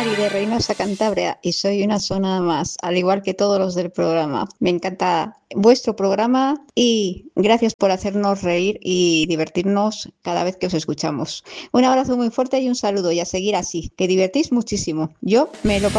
Mari de Reynosa, Cantabria, y soy una zona más, al igual que todos los del programa. Me encanta vuestro programa y gracias por hacernos reír y divertirnos cada vez que os escuchamos. Un abrazo muy fuerte y un saludo y a seguir así, que divertís muchísimo. Yo me lo paso